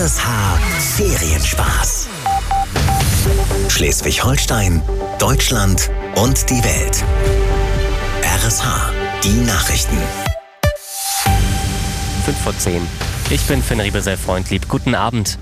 RSH Ferienspaß. Schleswig-Holstein, Deutschland und die Welt. RSH, die Nachrichten. 5:10. Ich bin Finn Riebesell-Freundlieb. Guten Abend.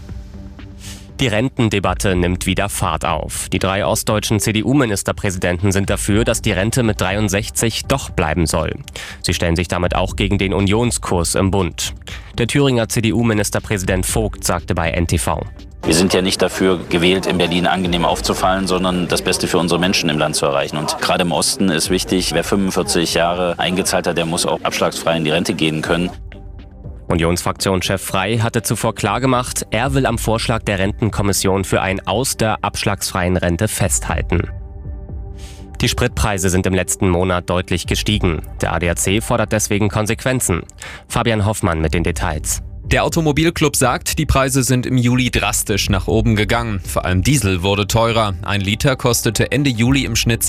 Die Rentendebatte nimmt wieder Fahrt auf. Die 3 ostdeutschen CDU-Ministerpräsidenten sind dafür, dass die Rente mit 63 doch bleiben soll. Sie stellen sich damit auch gegen den Unionskurs im Bund. Der Thüringer CDU-Ministerpräsident Vogt sagte bei NTV: Wir sind ja nicht dafür gewählt, in Berlin angenehm aufzufallen, sondern das Beste für unsere Menschen im Land zu erreichen. Und gerade im Osten ist wichtig, wer 45 Jahre eingezahlt hat, der muss auch abschlagsfrei in die Rente gehen können. Unionsfraktionschef Frey hatte zuvor klargemacht, er will am Vorschlag der Rentenkommission für ein Aus der abschlagsfreien Rente festhalten. Die Spritpreise sind im letzten Monat deutlich gestiegen. Der ADAC fordert deswegen Konsequenzen. Fabian Hoffmann mit den Details. Der Automobilclub sagt, die Preise sind im Juli drastisch nach oben gegangen. Vor allem Diesel wurde teurer. 1 Liter kostete Ende Juli im Schnitt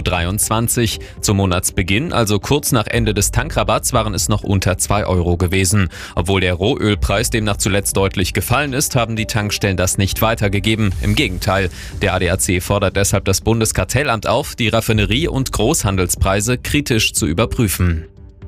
2,23 €. Zum Monatsbeginn, also kurz nach Ende des Tankrabatts, waren es noch unter 2 € gewesen. Obwohl der Rohölpreis demnach zuletzt deutlich gefallen ist, haben die Tankstellen das nicht weitergegeben. Im Gegenteil. Der ADAC fordert deshalb das Bundeskartellamt auf, die Raffinerie- und Großhandelspreise kritisch zu überprüfen.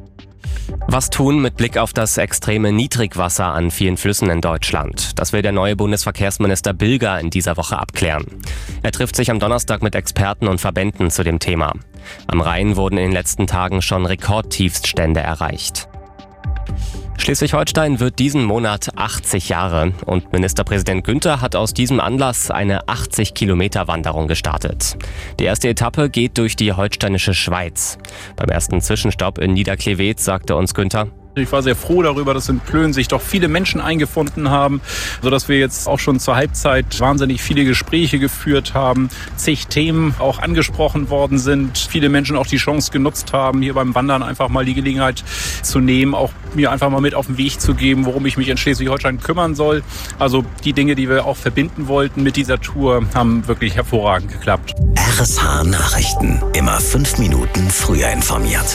Was tun mit Blick auf das extreme Niedrigwasser an vielen Flüssen in Deutschland? Das will der neue Bundesverkehrsminister Bilger in dieser Woche abklären. Er trifft sich am Donnerstag mit Experten und Verbänden zu dem Thema. Am Rhein wurden in den letzten Tagen schon Rekordtiefststände erreicht. Schleswig-Holstein wird diesen Monat 80 Jahre und Ministerpräsident Günther hat aus diesem Anlass eine 80-Kilometer-Wanderung gestartet. Die erste Etappe geht durch die holsteinische Schweiz. Beim ersten Zwischenstopp in Niederkleved sagte uns Günther: Ich war sehr froh darüber, dass in Plön sich doch viele Menschen eingefunden haben, sodass wir jetzt auch schon zur Halbzeit wahnsinnig viele Gespräche geführt haben, zig Themen auch angesprochen worden sind, viele Menschen auch die Chance genutzt haben, hier beim Wandern einfach mal die Gelegenheit zu nehmen, auch mir einfach mal mit auf den Weg zu geben, worum ich mich in Schleswig-Holstein kümmern soll. Also die Dinge, die wir auch verbinden wollten mit dieser Tour, haben wirklich hervorragend geklappt. RSH Nachrichten, immer 5 Minuten früher informiert.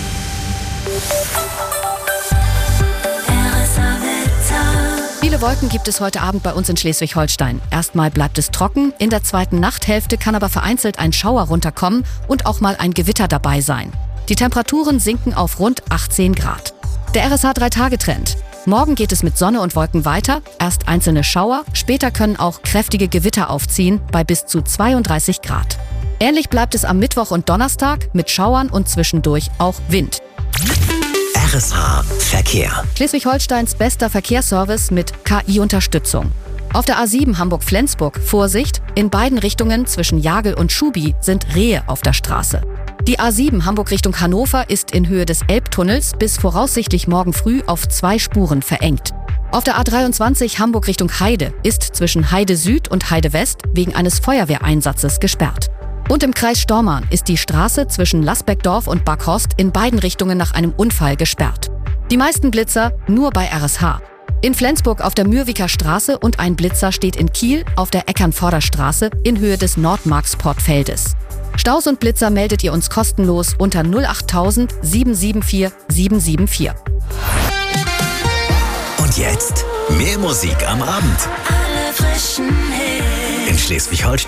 Viele Wolken gibt es heute Abend bei uns in Schleswig-Holstein. Erstmal bleibt es trocken, in der zweiten Nachthälfte kann aber vereinzelt ein Schauer runterkommen und auch mal ein Gewitter dabei sein. Die Temperaturen sinken auf rund 18 Grad. Der RSH 3-Tage-Trend. Morgen geht es mit Sonne und Wolken weiter, erst einzelne Schauer, später können auch kräftige Gewitter aufziehen bei bis zu 32 Grad. Ähnlich bleibt es am Mittwoch und Donnerstag mit Schauern und zwischendurch auch Wind. RSH Verkehr. Schleswig-Holsteins bester Verkehrsservice mit KI-Unterstützung. Auf der A7 Hamburg-Flensburg, Vorsicht, in beiden Richtungen zwischen Jagel und Schubi sind Rehe auf der Straße. Die A7 Hamburg Richtung Hannover ist in Höhe des Elbtunnels bis voraussichtlich morgen früh auf 2 Spuren verengt. Auf der A23 Hamburg Richtung Heide ist zwischen Heide Süd und Heide West wegen eines Feuerwehreinsatzes gesperrt. Und im Kreis Stormarn ist die Straße zwischen Lasbeckdorf und Backhorst in beiden Richtungen nach einem Unfall gesperrt. Die meisten Blitzer nur bei RSH. In Flensburg auf der Mürwiker Straße und ein Blitzer steht in Kiel auf der Eckernvorderstraße in Höhe des Nordmarksportfeldes. Staus und Blitzer meldet ihr uns kostenlos unter 08000 774 774. Und jetzt mehr Musik am Abend. Alle frischen Hits. In Schleswig-Holstein